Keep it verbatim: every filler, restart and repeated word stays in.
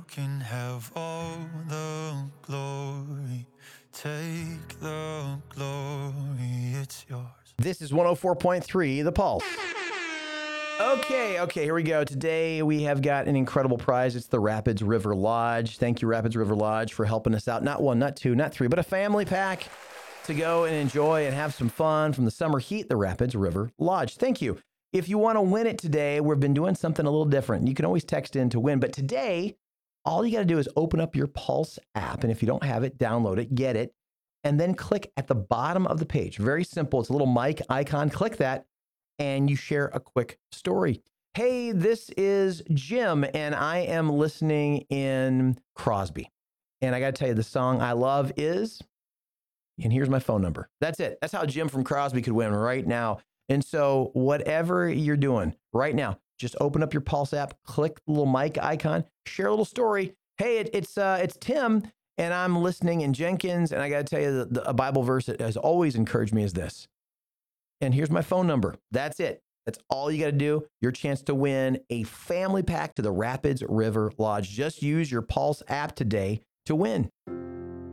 can have all the glory. Take the glory, it's yours. This is one oh four point three, The Pulse. Okay, okay, here we go. Today we have got an incredible prize. It's the Rapids River Lodge. Thank you, Rapids River Lodge, for helping us out. Not one, not two, not three, but a family pack to go and enjoy and have some fun from the summer heat, the Rapids River Lodge. Thank you. If you want to win it today, we've been doing something a little different. You can always text in to win, but today, all you got to do is open up your Pulse app, and if you don't have it, download it, get it, and then click at the bottom of the page. Very simple. It's a little mic icon. Click that, and you share a quick story. Hey, this is Jim, and I am listening in Crosby. And I got to tell you, the song I love is, and here's my phone number. That's it. That's how Jim from Crosby could win right now. And so whatever you're doing right now, just open up your Pulse app, click the little mic icon, share a little story. Hey, it, it's uh, it's Tim, and I'm listening in Jenkins. And I got to tell you, the, the, a Bible verse that has always encouraged me is this. And here's my phone number. That's it. That's all you got to do. Your chance to win a family pack to the Rapids River Lodge. Just use your Pulse app today to win.